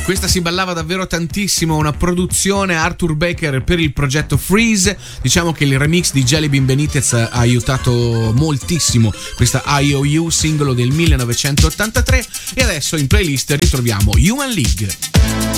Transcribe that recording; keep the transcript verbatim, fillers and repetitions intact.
Questa si ballava davvero tantissimo, una produzione Arthur Baker per il progetto Freeze. Diciamo che il remix di Jelly Bean Benitez ha aiutato moltissimo questa I O U, singolo del millenovecentottantatré. E adesso in playlist ritroviamo Human League.